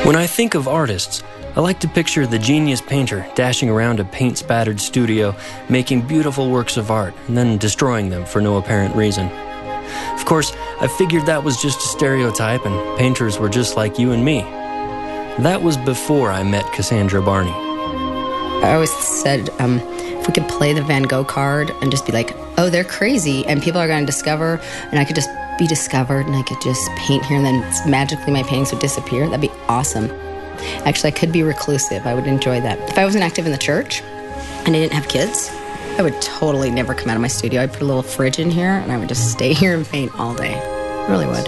When I think of artists, I like to picture the genius painter dashing around a paint-spattered studio, making beautiful works of art, and then destroying them for no apparent reason. Of course, I figured that was just a stereotype and painters were just like you and me. That was before I met Cassandra Barney. I always said, if we could play the Van Gogh card and just be like, oh, they're crazy, and people are going to discover, and I could just be discovered, and I could just paint here, and then magically my paintings would disappear. That'd be awesome. Actually, I could be reclusive. I would enjoy that. If I wasn't active in the church and I didn't have kids, I would totally never come out of my studio. I'd put a little fridge in here, and I would just stay here and paint all day. I really would.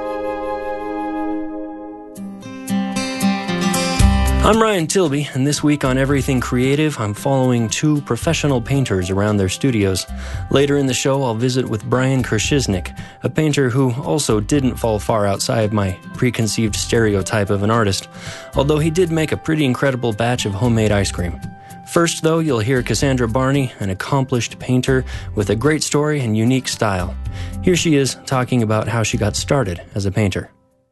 I'm Ryan Tilby, and this week on Everything Creative, I'm following two professional painters around their studios. Later in the show, I'll visit with Brian Krasiznik, a painter who also didn't fall far outside my preconceived stereotype of an artist, although he did make a pretty incredible batch of homemade ice cream. First, though, you'll hear Cassandra Barney, an accomplished painter with a great story and unique style. Here she is talking about how she got started as a painter.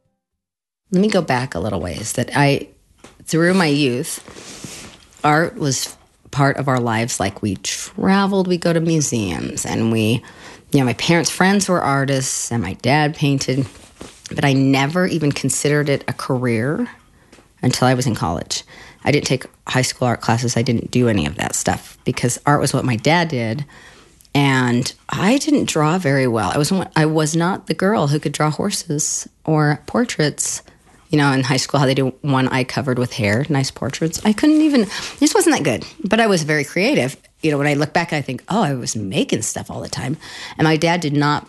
Let me go back a little ways. Through my youth, art was part of our lives. Like, we traveled, we go to museums, and my parents' friends were artists, and my dad painted, but I never even considered it a career until I was in college. I didn't take high school art classes. I didn't do any of that stuff because art was what my dad did, and I didn't draw very well. I was not the girl who could draw horses or portraits. In high school, how they do one eye covered with hair, nice portraits. I couldn't even, it just wasn't that good. But I was very creative. When I look back, I think, I was making stuff all the time. And my dad did not,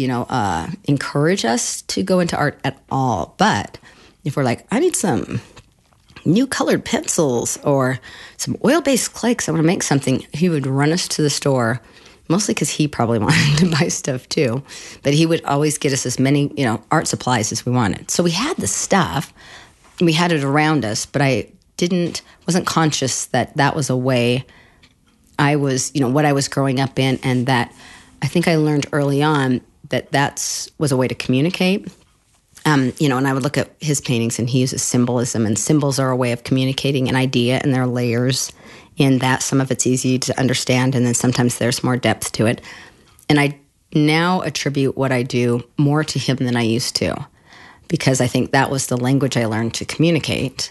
encourage us to go into art at all. But if we're like, I need some new colored pencils or some oil-based clay because I want to make something, he would run us to the store, mostly because he probably wanted to buy stuff too. But he would always get us as many, art supplies as we wanted. So we had the stuff, and we had it around us, but I wasn't conscious that was a way I was, what I was growing up in, and that I think I learned early on that was a way to communicate. And I would look at his paintings, and he uses symbolism, and symbols are a way of communicating an idea, and there are layers in that. Some of it's easy to understand, and then sometimes there's more depth to it. And I now attribute what I do more to him than I used to, because I think that was the language I learned to communicate.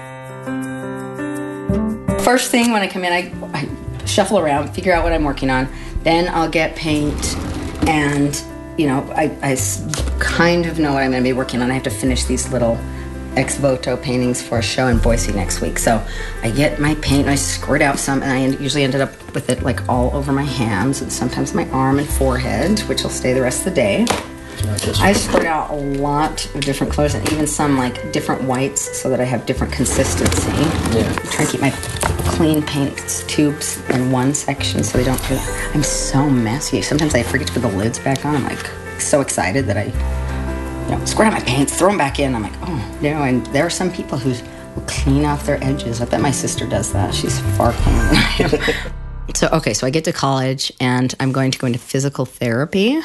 First thing when I come in, I shuffle around, figure out what I'm working on. Then I'll get paint, and I kind of know what I'm going to be working on. I have to finish these little ex voto paintings for a show in Boise next week. So I get my paint, and I squirt out some, and I usually ended up with it like all over my hands and sometimes my arm and forehead, which will stay the rest of the day. I squirt out a lot of different colors, and even some like different whites so that I have different consistency. Yeah. I try to keep my clean paint tubes in one section so they don't feel, I'm so messy. Sometimes I forget to put the lids back on. I'm like so excited that I squirt out my paints, throw them back in. I'm like, oh, no. And there are some people who will clean off their edges. I bet my sister does that. She's far cleaner than I am. So I get to college, and I'm going to go into physical therapy.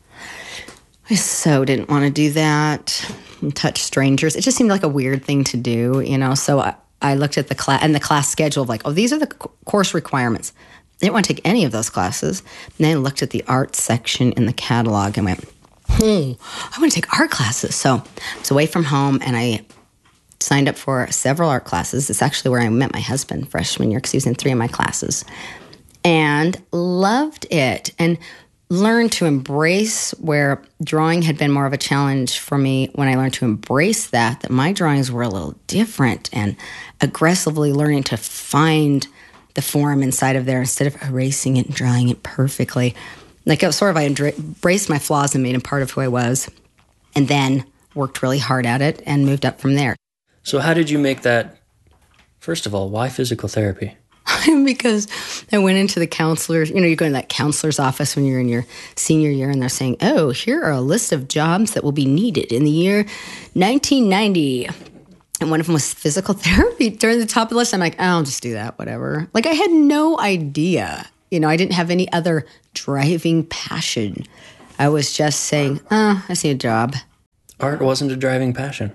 I so didn't want to do that and touch strangers. It just seemed like a weird thing to do, So I looked at the class schedule of like, these are the course requirements. I didn't want to take any of those classes. And then I looked at the art section in the catalog and went, I want to take art classes. So I was away from home, and I signed up for several art classes. It's actually where I met my husband freshman year, because he was in 3 of my classes, and loved it and learned to embrace where drawing had been more of a challenge for me. When I learned to embrace that my drawings were a little different, and aggressively learning to find the form inside of there instead of erasing it and drawing it perfectly. Like, it was sort of, I embraced my flaws and made them part of who I was, and then worked really hard at it and moved up from there. So how did you make that? First of all, why physical therapy? Because I went into the counselor's, you go in that counselor's office when you're in your senior year, and they're saying, here are a list of jobs that will be needed in the year 1990. And one of them was physical therapy during the top of the list. I'm like, I'll just do that, whatever. Like, I had no idea. I didn't have any other driving passion. I was just saying, I see a job. Art wasn't a driving passion.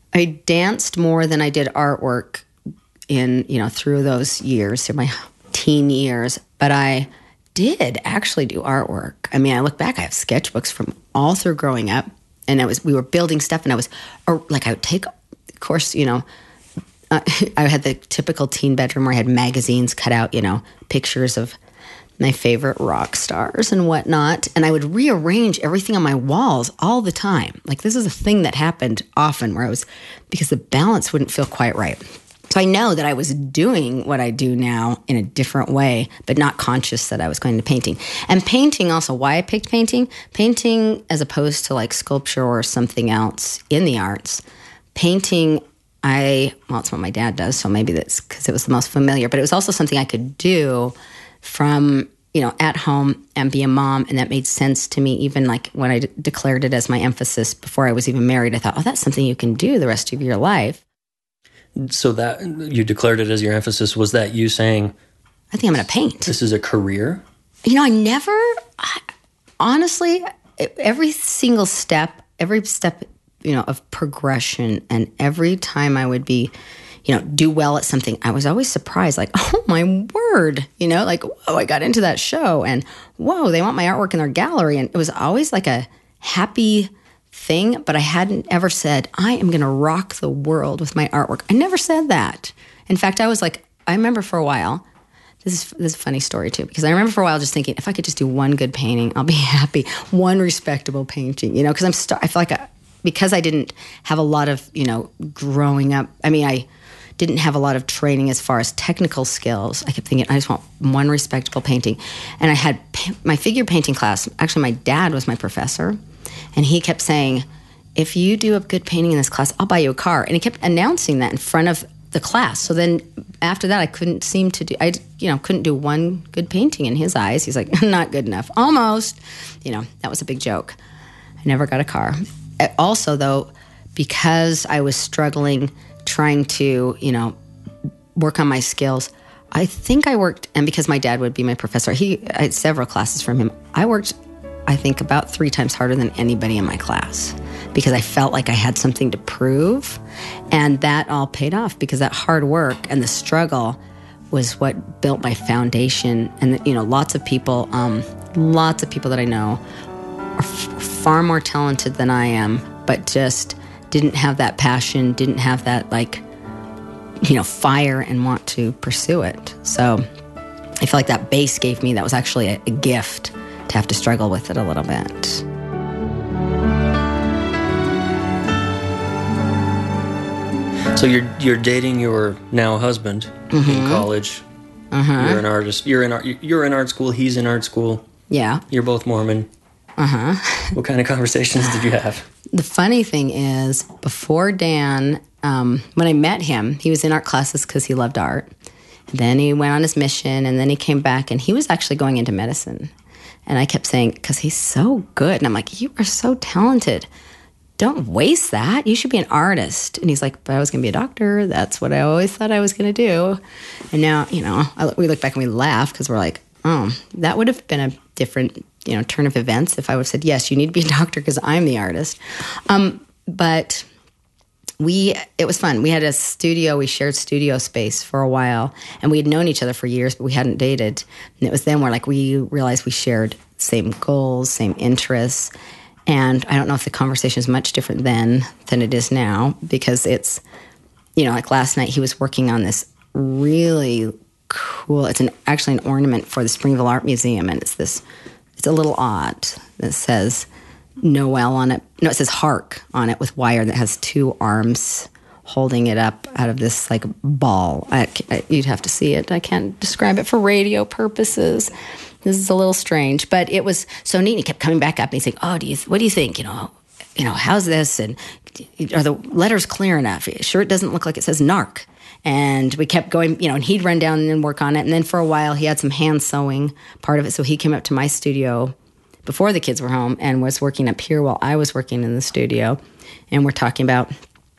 I danced more than I did artwork through those years, through my teen years. But I did actually do artwork. I mean, I look back, I have sketchbooks from all through growing up, and we were building stuff, and I would take, of course, I had the typical teen bedroom where I had magazines cut out, pictures of my favorite rock stars and whatnot. And I would rearrange everything on my walls all the time. Like, this is a thing that happened often because the balance wouldn't feel quite right. So I know that I was doing what I do now in a different way, but not conscious that I was going to painting. And painting also, why I picked painting as opposed to like sculpture or something else in the arts. Painting, it's what my dad does, so maybe that's because it was the most familiar, but it was also something I could do from, at home and be a mom. And that made sense to me, even like when I declared it as my emphasis before I was even married. I thought, that's something you can do the rest of your life. So that you declared it as your emphasis, was that you saying, I think I'm going to paint. This is a career? Honestly, every step, of progression, and every time I would be, do well at something, I was always surprised, like, oh my word, like, whoa, I got into that show, and whoa, they want my artwork in their gallery. And it was always like a happy thing, but I hadn't ever said, I am going to rock the world with my artwork. I never said that. In fact, I was like, I remember for a while, this is a funny story too, because I remember for a while just thinking, if I could just do one good painting, I'll be happy. One respectable painting, because I feel like because I didn't have a lot of, growing up, I didn't have a lot of training as far as technical skills. I kept thinking, I just want one respectable painting. And I had my figure painting class. Actually, my dad was my professor, and he kept saying, if you do a good painting in this class, I'll buy you a car. And he kept announcing that in front of the class. So then after that, I couldn't couldn't do one good painting in his eyes. He's like, not good enough. Almost. That was a big joke. I never got a car. Also, though, because I was struggling trying to, work on my skills, I think I worked, and because my dad would be my professor, I had several classes from him. I worked, I think, about 3 times harder than anybody in my class because I felt like I had something to prove. And that all paid off because that hard work and the struggle was what built my foundation. And, lots of people that I know are far more talented than I am, but just didn't have that passion, didn't have that, fire and want to pursue it. So I feel like that base that was actually a gift to have to struggle with it a little bit. So you're dating your now husband in college. You're an artist. You're in art school. He's in art school. Yeah. You're both Mormon. What kind of conversations did you have? The funny thing is, before Dan, when I met him, he was in art classes because he loved art. Then he went on his mission, and then he came back, and he was actually going into medicine. And I kept saying, because he's so good. And I'm like, you are so talented. Don't waste that. You should be an artist. And he's like, but I was going to be a doctor. That's what I always thought I was going to do. And now, we look back and we laugh because we're like, oh, that would have been a different, turn of events if I would have said, yes, you need to be a doctor because I'm the artist. But it was fun. We had a studio. We shared studio space for a while, and we had known each other for years, but we hadn't dated. And it was then where we realized we shared same goals, same interests. And I don't know if the conversation is much different then than it is now, because it's, last night he was working on this really cool, it's actually an ornament for the Springville Art Museum, and it's a little odd that says Noel on it. No, it says Hark on it with wire that has 2 arms holding it up out of this ball. You'd have to see it. I can't describe it for radio purposes. This is a little strange, but it was so neat. He kept coming back up and he's like, "Oh, what do you think? How's this? And are the letters clear enough? Sure, it doesn't look like it says NARC." And we kept going, and he'd run down and work on it. And then for a while, he had some hand sewing part of it. So he came up to my studio before the kids were home and was working up here while I was working in the studio. And we're talking about,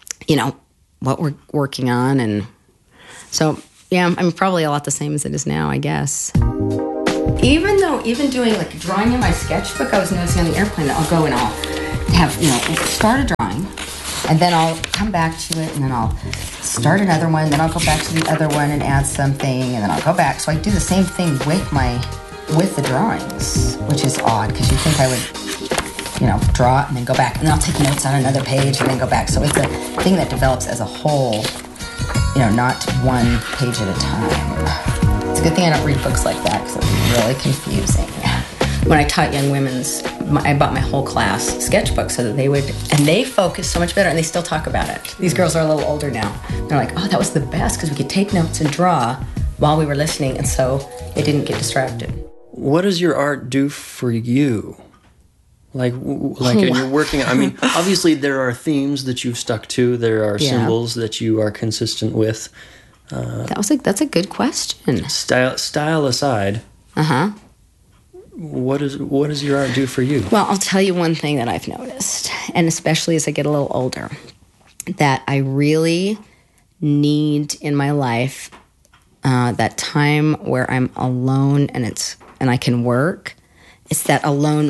what we're working on. And so, yeah, probably a lot the same as it is now, I guess. Even doing drawing in my sketchbook, I was noticing on the airplane that I'll go and I'll have, start a drawing. And then I'll come back to it, and then I'll start another one, then I'll go back to the other one and add something, and then I'll go back. So I do the same thing with the drawings, which is odd, because you think I would, draw it and then go back, and then I'll take notes on another page and then go back. So it's a thing that develops as a whole, not one page at a time. It's a good thing I don't read books like that, because it's really confusing. When I taught young women's, I bought my whole class sketchbook so that they focus so much better, and they still talk about it. These girls are a little older now. They're like, oh, that was the best, because we could take notes and draw while we were listening, and so they didn't get distracted. What does your art do for you? Like you're working, obviously there are themes that you've stuck to, there are symbols that you are consistent with. That's a good question. Style aside. Uh-huh. What does your art do for you? Well, I'll tell you one thing that I've noticed, and especially as I get a little older, that I really need in my life that time where I'm alone and I can work. It's that alone,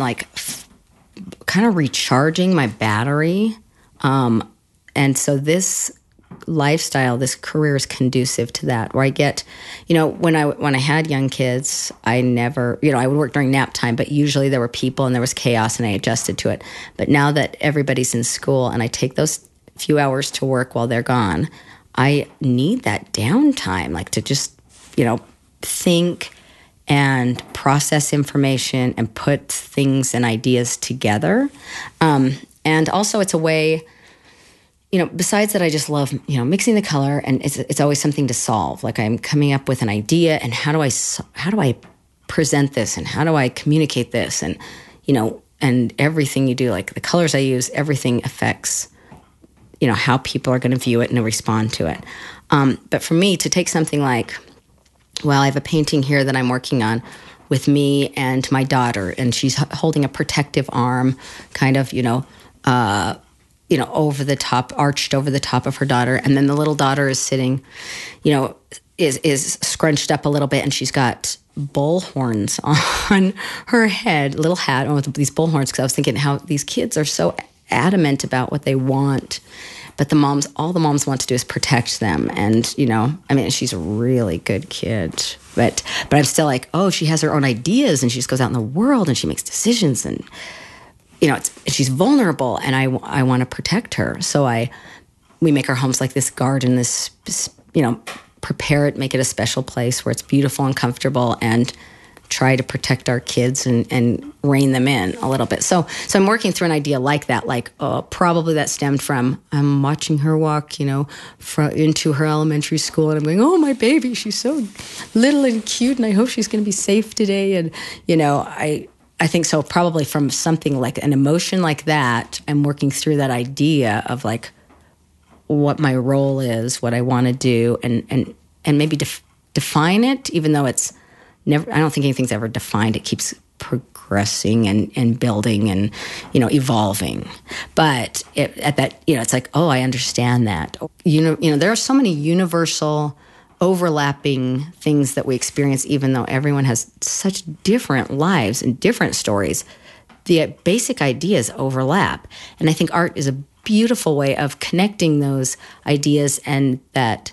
kind of recharging my battery. And so this lifestyle, this career is conducive to that, where I get, when I had young kids, I never, I would work during nap time, but usually there were people and there was chaos and I adjusted to it. But now that everybody's in school and I take those few hours to work while they're gone, I need that downtime, to just, think and process information and put things and ideas together. And also it's a way, besides that, I just love, mixing the color, and it's always something to solve. I'm coming up with an idea, and how do I present this, and how do I communicate this, and and everything you do, the colors I use, everything affects, how people are going to view it and respond to it. But for me to take something I have a painting here that I'm working on with me and my daughter, and she's holding a protective arm, kind of, over the top, arched over the top of her daughter. And then the little daughter is sitting, is scrunched up a little bit, and she's got bull horns on her head, little hat on with these bull horns, because I was thinking how these kids are so adamant about what they want. But all the moms want to do is protect them. And, she's a really good kid. But I'm still she has her own ideas, and she just goes out in the world and she makes decisions, and she's vulnerable, and I want to protect her. So we make our homes like this garden, this, prepare it, make it a special place where it's beautiful and comfortable, and try to protect our kids and rein them in a little bit. So I'm working through an idea like that, probably that stemmed from, I'm watching her walk, into her elementary school, and I'm going, oh, my baby, she's so little and cute, and I hope she's going to be safe today. And, I think so, probably from something like an emotion like that, I'm working through that idea of what my role is, what I want to do, and maybe define it, even though it's never, I don't think anything's ever defined. It keeps progressing and building and, evolving. But at that, it's I understand that. There are so many universal overlapping things that we experience, even though everyone has such different lives and different stories. The basic ideas overlap. And I think art is a beautiful way of connecting those ideas, and that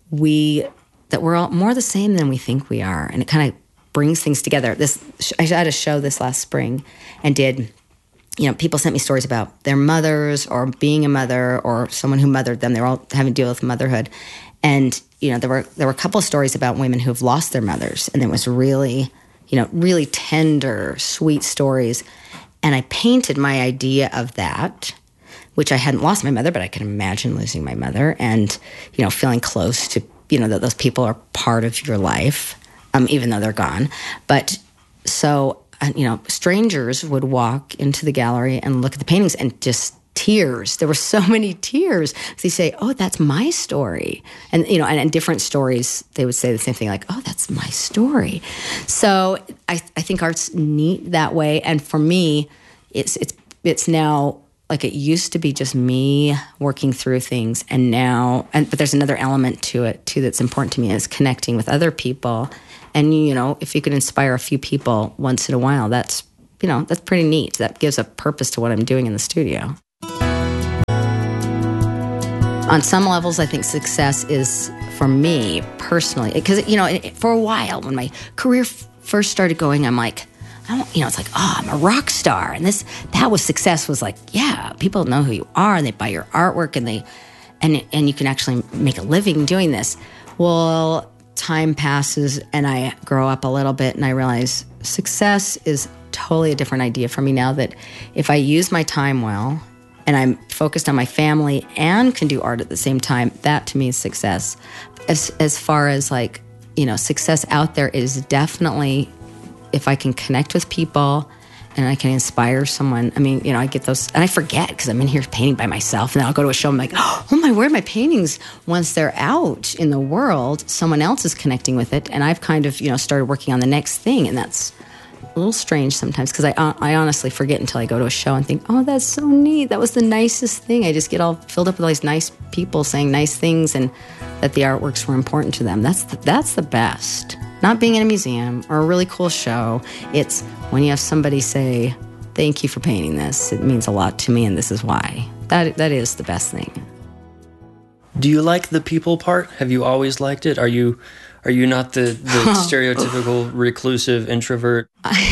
we're all more the same than we think we are. And it kind of brings things together. I had a show this last spring and did, people sent me stories about their mothers or being a mother or someone who mothered them. They were all having to deal with motherhood. And, there were a couple of stories about women who have lost their mothers. And it was really, really tender, sweet stories. And I painted my idea of that, which I hadn't lost my mother, but I can imagine losing my mother and, feeling close to, that those people are part of your life, even though they're gone. But so, strangers would walk into the gallery and look at the paintings, and just tears. There were so many tears. They say, oh, that's my story. And, and different stories, they would say the same thing, oh, that's my story. So I think art's neat that way. And for me, it's now, it used to be just me working through things, and now, but there's another element to it too that's important to me, is connecting with other people. And if you can inspire a few people once in a while, that's pretty neat. That gives a purpose to what I'm doing in the studio. On some levels, I think success is, for me personally, because, for a while when my career first started going, I'm like, it's like, I'm a rock star. And that was success, was like, yeah, people know who you are and they buy your artwork and you can actually make a living doing this. Well, time passes and I grow up a little bit and I realize success is totally a different idea for me now, that if I use my time well and I'm focused on my family and can do art at the same time, that to me is success. As far as like, success out there is definitely if I can connect with people and I can inspire someone. I mean, I get those, and I forget because I'm in here painting by myself, and then I'll go to a show and I'm like, oh where are my paintings? Once they're out in the world, someone else is connecting with it, and I've kind of, started working on the next thing, and that's a little strange sometimes because I honestly forget until I go to a show and think, oh, that's so neat. That was the nicest thing. I just get all filled up with all these nice people saying nice things and that the artworks were important to them. That's the best. Not being in a museum or a really cool show. It's when you have somebody say, thank you for painting this. It means a lot to me and this is why. That is the best thing. Do you like the people part? Have you always liked it? Are you not the stereotypical reclusive introvert?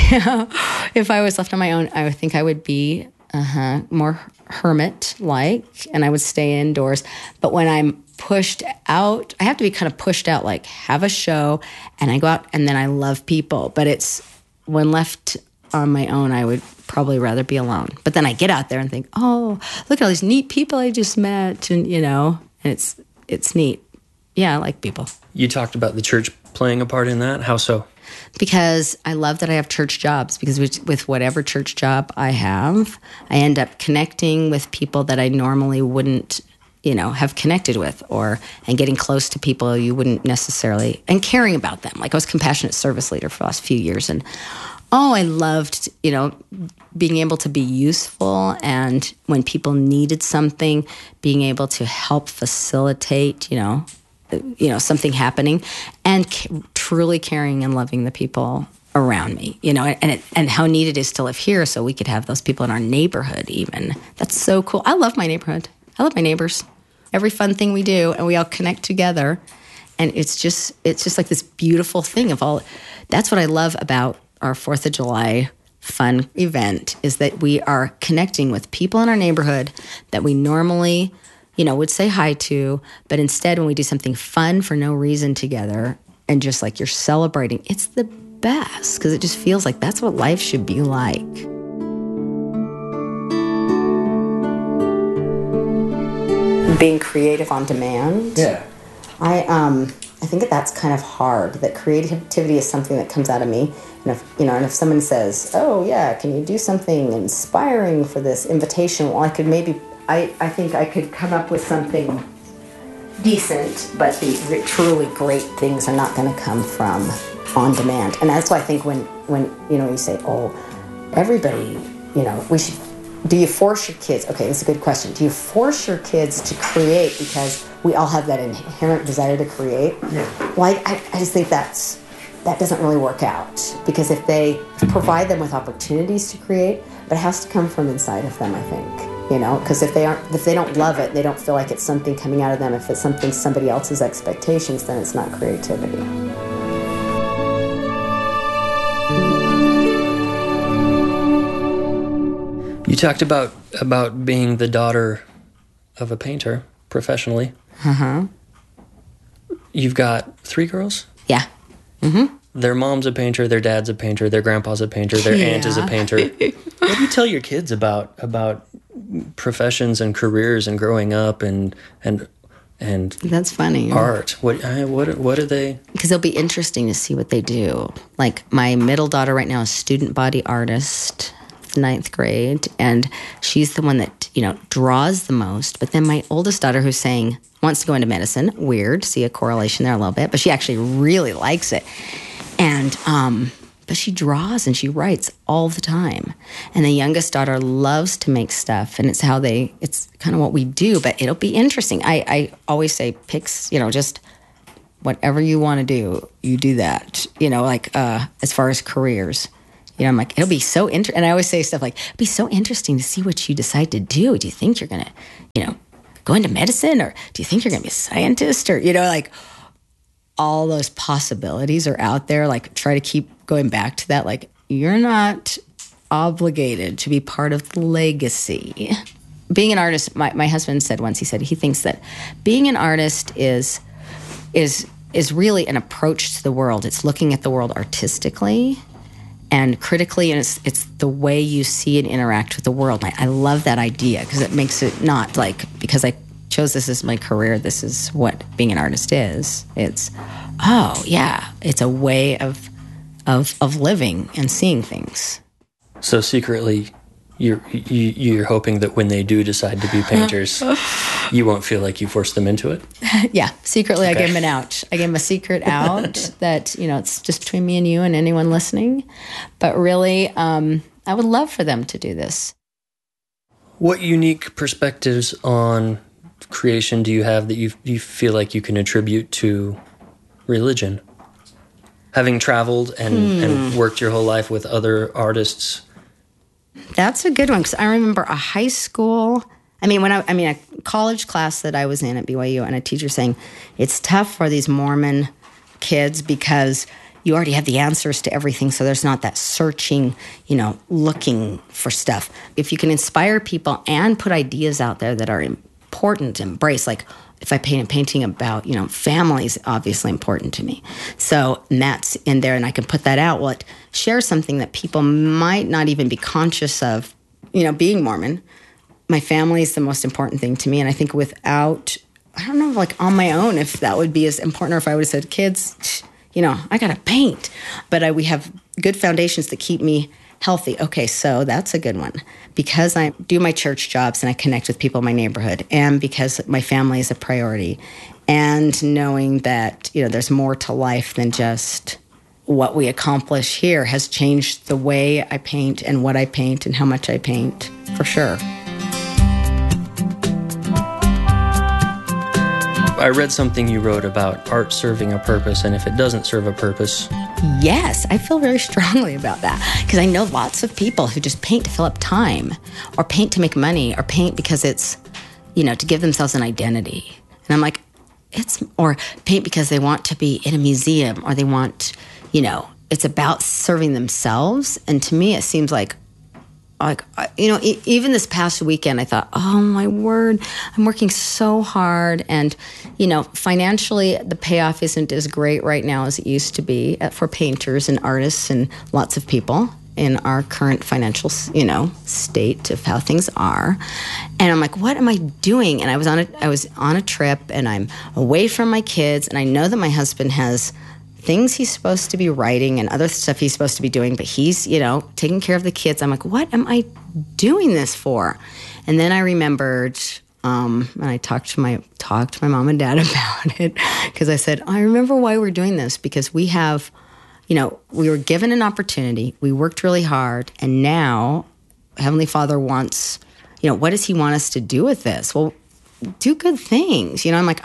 If I was left on my own, I would think I would be more hermit-like, and I would stay indoors. But when I'm pushed out, I have to be kind of pushed out, like have a show, and I go out, and then I love people. But it's when left on my own, I would probably rather be alone. But then I get out there and think, oh, look at all these neat people I just met, and and it's neat. Yeah, I like people. You talked about the church playing a part in that. How so? Because I love that I have church jobs, because with whatever church job I have, I end up connecting with people that I normally wouldn't, have connected with, and getting close to people you wouldn't necessarily, and caring about them. Like I was compassionate service leader for the last few years, and I loved, being able to be useful, and when people needed something, being able to help facilitate, something happening, and truly caring and loving the people around me, and how neat it is to live here so we could have those people in our neighborhood even. That's so cool. I love my neighborhood. I love my neighbors. Every fun thing we do, and we all connect together, and it's just like this beautiful thing of all. That's what I love about our 4th of July fun event, is that we are connecting with people in our neighborhood that we normally would say hi to, but instead when we do something fun for no reason together and just like you're celebrating, it's the best because it just feels like that's what life should be like. Being creative on demand. Yeah. I think that's kind of hard, that creativity is something that comes out of me. And if someone says, oh yeah, can you do something inspiring for this invitation? Well, I think I could come up with something decent, but the truly great things are not going to come from on demand. And that's why I think when you say, oh, everybody, we should, do you force your kids? Okay, that's a good question. Do you force your kids to create because we all have that inherent desire to create? Yeah. Well, I just think that doesn't really work out, because if they provide them with opportunities to create, but it has to come from inside of them, I think. Because if they don't love it, they don't feel like it's something coming out of them. If it's somebody else's expectations, then it's not creativity. You talked about being the daughter of a painter professionally. You've got 3 girls? Yeah. Mm-hmm. Their mom's a painter, their dad's a painter, their grandpa's a painter, their aunt is a painter. What do you tell your kids about professions and careers and growing up and that's funny. Art? What are they? Because it'll be interesting to see what they do. Like my middle daughter right now is student body artist, 9th grade, and she's the one that draws the most. But then my oldest daughter, who's wants to go into medicine, weird, see a correlation there a little bit, but she actually really likes it. And but she draws and she writes all the time. And the youngest daughter loves to make stuff, and it's kind of what we do. But it'll be interesting. I always say, just whatever you want to do, you do that. As far as careers. I'm like, it'll be so interesting. And I always say stuff like, it'll be so interesting to see what you decide to do. Do you think you're going to, go into medicine, or do you think you're going to be a scientist, or, like all those possibilities are out there. Like, try to keep going back to that. Like, you're not obligated to be part of the legacy. Being an artist, my husband said once, he said he thinks that being an artist is really an approach to the world. It's looking at the world artistically and critically, and it's the way you see and interact with the world. I love that idea, because it makes it not like, because I chose this as my career, this is what being an artist is. It's, oh yeah, it's a way of living and seeing things. So secretly, you're hoping that when they do decide to be painters, you won't feel like you forced them into it? Yeah, secretly, okay. I gave them an out. I gave them a secret out that, it's just between me and you and anyone listening. But really, I would love for them to do this. What unique perspectives on creation do you have that you feel like you can attribute to religion? Having traveled and worked your whole life with other artists. That's a good one, because I remember a high school, a college class that I was in at BYU, and a teacher saying, it's tough for these Mormon kids because you already have the answers to everything, so there's not that searching, looking for stuff. If you can inspire people and put ideas out there that are important, embrace, like if I paint a painting about, family is obviously important to me. So that's in there, and I can put that out. Well, it shares something that people might not even be conscious of, being Mormon. My family is the most important thing to me. And I think without, I don't know, like on my own, if that would be as important, or if I would have said, kids, I got to paint. But we have good foundations that keep me healthy. Okay, so that's a good one. Because I do my church jobs and I connect with people in my neighborhood, and because my family is a priority, and knowing that, there's more to life than just what we accomplish here, has changed the way I paint and what I paint and how much I paint, for sure. I read something you wrote about art serving a purpose, and if it doesn't serve a purpose... Yes, I feel very strongly about that, because I know lots of people who just paint to fill up time, or paint to make money, or paint because it's, to give themselves an identity. And I'm like, or paint because they want to be in a museum, or they want, it's about serving themselves. And to me, it seems like, even this past weekend, I thought, oh my word, I'm working so hard. And, financially, the payoff isn't as great right now as it used to be for painters and artists and lots of people in our current financial, state of how things are. And I'm like, what am I doing? And I was on a trip, and I'm away from my kids. And I know that my husband has things he's supposed to be writing and other stuff he's supposed to be doing, but he's, taking care of the kids. I'm like, what am I doing this for? And then I remembered, and I talked to my mom and dad about it, because I said, I remember why we're doing this, because we have, we were given an opportunity, we worked really hard, and now Heavenly Father wants, what does he want us to do with this? Well, do good things. I'm like,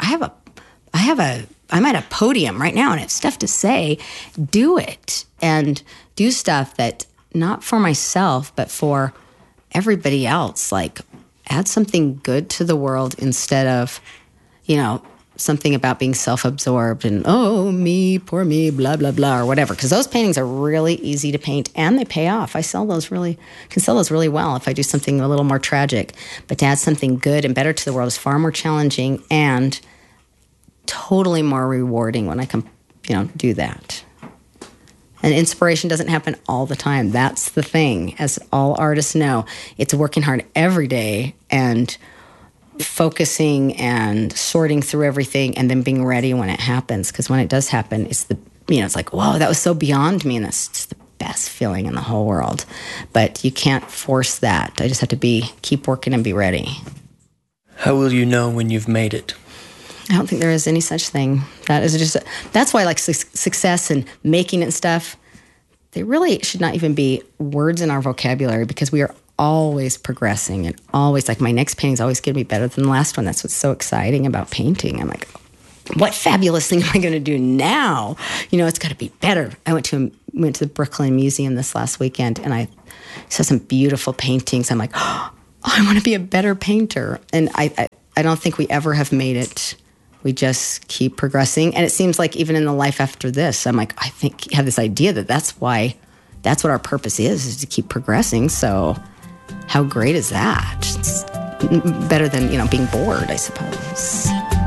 I'm at a podium right now and I have stuff to say. Do it, and do stuff that not for myself, but for everybody else. Like, add something good to the world instead of, something about being self-absorbed and, oh, me, poor me, blah, blah, blah, or whatever. Because those paintings are really easy to paint and they pay off. I can sell those really well if I do something a little more tragic. But to add something good and better to the world is far more challenging and totally more rewarding when I can, do that. And inspiration doesn't happen all the time. That's the thing. As all artists know, it's working hard every day and focusing and sorting through everything and then being ready when it happens. Because when it does happen, it's it's like, whoa, that was so beyond me, and that's just the best feeling in the whole world. But you can't force that. I just have to keep working and be ready. How will you know when you've made it? I don't think there is any such thing. That's why, like, success and making it and stuff, they really should not even be words in our vocabulary, because we are always progressing and always, like, my next painting is always going to be better than the last one. That's what's so exciting about painting. I'm like, what fabulous thing am I going to do now? It's got to be better. I went to the Brooklyn Museum this last weekend, and I saw some beautiful paintings. I'm like, oh, I want to be a better painter. And I don't think we ever have made it. We just keep progressing. And it seems like even in the life after this, I'm like, I think I have this idea that that's what our purpose is to keep progressing. So how great is that? It's better than, being bored, I suppose.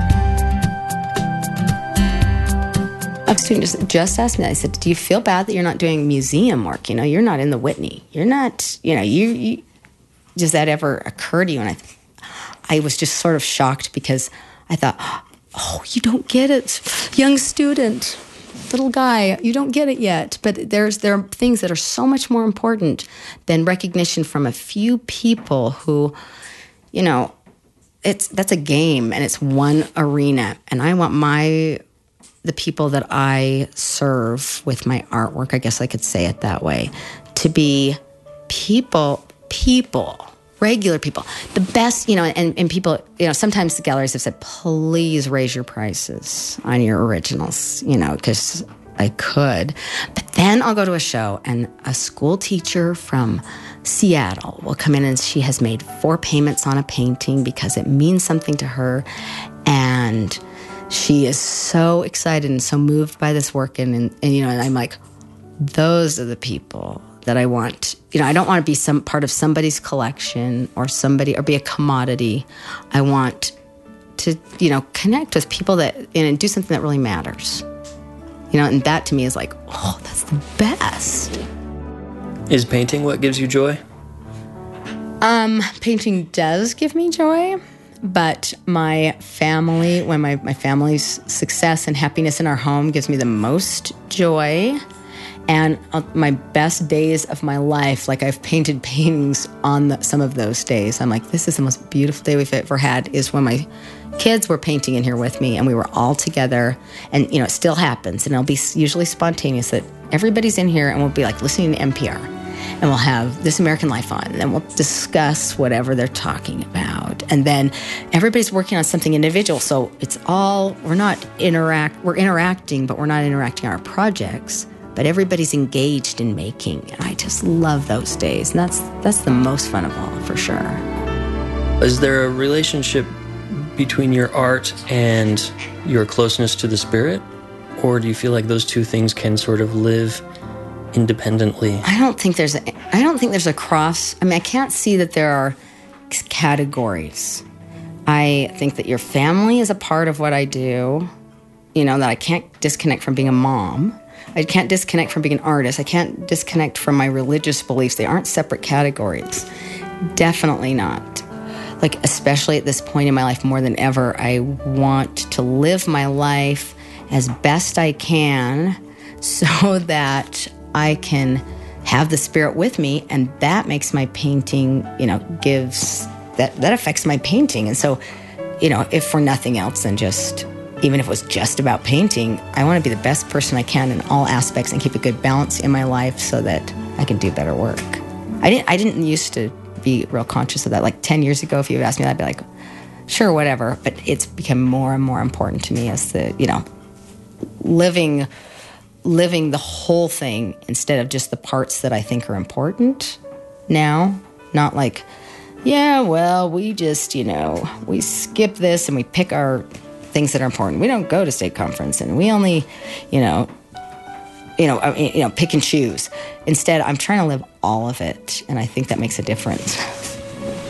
A student just asked me that. I said, do you feel bad that you're not doing museum work? You're not in the Whitney. You're not, you does that ever occur to you? And I was just sort of shocked because I thought, oh, you don't get it. Young student, little guy, you don't get it yet. But there are things that are so much more important than recognition from a few people who, that's a game and it's one arena. And I want the people that I serve with my artwork, I guess I could say it that way, to be people, regular people. The best, and people, sometimes the galleries have said, please raise your prices on your originals, because I could. But then I'll go to a show and a school teacher from Seattle will come in and she has made 4 payments on a painting because it means something to her. And she is so excited and so moved by this work. And I'm like, those are the people that I want. I don't want to be some part of somebody's collection or be a commodity. I want to, connect with people that, and do something that really matters. And that to me is like, oh, that's the best. Is painting what gives you joy? Painting does give me joy. But my family, when my family's success and happiness in our home gives me the most joy. And my best days of my life, like I've painted paintings on some of those days. I'm like, this is the most beautiful day we've ever had, is when my kids were painting in here with me and we were all together. And, it still happens. And it'll be usually spontaneous that everybody's in here and we'll be like listening to NPR. And we'll have This American Life on, and then we'll discuss whatever they're talking about. And then everybody's working on something individual. So it's all, we're interacting, but we're not interacting on our projects. But everybody's engaged in making. And I just love those days. And that's the most fun of all, for sure. Is there a relationship between your art and your closeness to the spirit? Or do you feel like those two things can sort of live independently? I don't think there's a cross. I mean, I can't see that there are categories. I think that your family is a part of what I do, that I can't disconnect from being a mom. I can't disconnect from being an artist. I can't disconnect from my religious beliefs. They aren't separate categories. Definitely not. Like, especially at this point in my life, more than ever, I want to live my life as best I can so that I can have the spirit with me, and that makes my painting, gives, that affects my painting. And so, if for nothing else than just, even if it was just about painting, I want to be the best person I can in all aspects and keep a good balance in my life so that I can do better work. I didn't used to be real conscious of that. Like 10 years ago, if you had asked me that, I'd be like, sure, whatever. But it's become more and more important to me as living the whole thing instead of just the parts that I think are important now. Not like, yeah, well, we just, we skip this and we pick our things that are important. We don't go to state conference and we only, pick and choose. Instead, I'm trying to live all of it, and I think that makes a difference.